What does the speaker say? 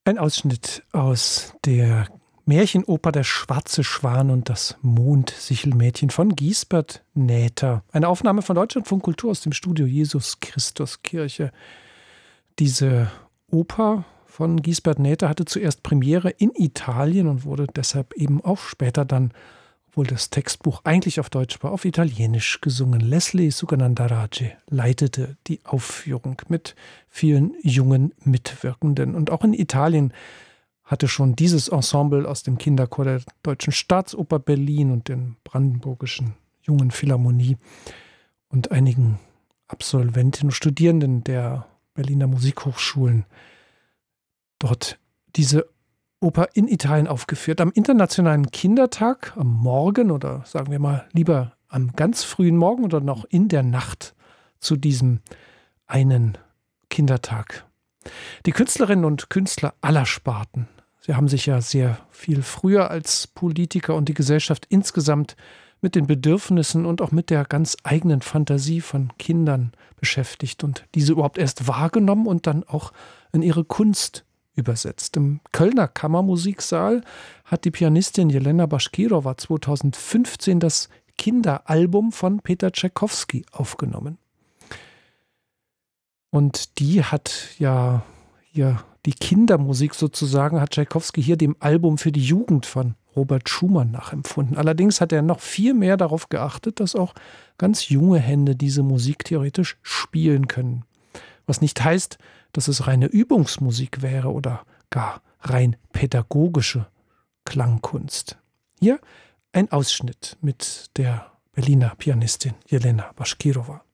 Ein Ausschnitt aus der Märchenoper Der schwarze Schwan und das Mondsichelmädchen von Giesbert Näther. Eine Aufnahme von Deutschlandfunk Kultur aus dem Studio Jesus Christus Kirche. Diese Oper von Giesbert Näther hatte zuerst Premiere in Italien und wurde deshalb eben auch später dann, obwohl das Textbuch eigentlich auf Deutsch war, auf Italienisch gesungen. Leslie Suganandarajeh leitete die Aufführung mit vielen jungen Mitwirkenden. Und auch in Italien hatte schon dieses Ensemble aus dem Kinderchor der Deutschen Staatsoper Berlin und den Brandenburgischen Jungen Philharmonie und einigen Absolventinnen und Studierenden der Berliner Musikhochschulen dort diese Oper in Italien aufgeführt. Am Internationalen Kindertag, am Morgen oder sagen wir mal lieber am ganz frühen Morgen oder noch in der Nacht zu diesem einen Kindertag. Die Künstlerinnen und Künstler aller Sparten, sie haben sich ja sehr viel früher als Politiker und die Gesellschaft insgesamt mit den Bedürfnissen und auch mit der ganz eigenen Fantasie von Kindern beschäftigt und diese überhaupt erst wahrgenommen und dann auch in ihre Kunst übersetzt. Im Kölner Kammermusiksaal hat die Pianistin Jelena Baschkirowa 2015 das Kinderalbum von Peter Tschaikowski aufgenommen. Und die hat ja hier die Kindermusik sozusagen, hat Tschaikowski hier dem Album für die Jugend von Robert Schumann nachempfunden. Allerdings hat er noch viel mehr darauf geachtet, dass auch ganz junge Hände diese Musik theoretisch spielen können. Was nicht heißt, dass es reine Übungsmusik wäre oder gar rein pädagogische Klangkunst. Hier ein Ausschnitt mit der Berliner Pianistin Jelena Baschkirowa.